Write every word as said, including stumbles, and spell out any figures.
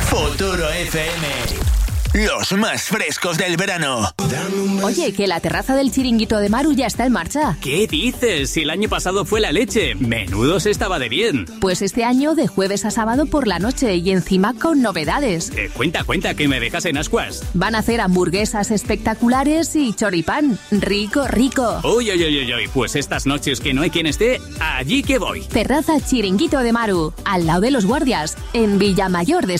Futuro F M. Los más frescos del verano. Oye, que la terraza del Chiringuito de Maru ya está en marcha. ¿Qué dices? Si el año pasado fue la leche. Menudo se estaba de bien. Pues este año de jueves a sábado por la noche y encima con novedades. Eh, cuenta, cuenta, que me dejas en ascuas. Van a hacer hamburguesas espectaculares y choripán. Rico, rico. Uy, uy, uy, uy, pues estas noches que no hay quien esté, allí que voy. Terraza Chiringuito de Maru, al lado de los guardias, en Villamayor de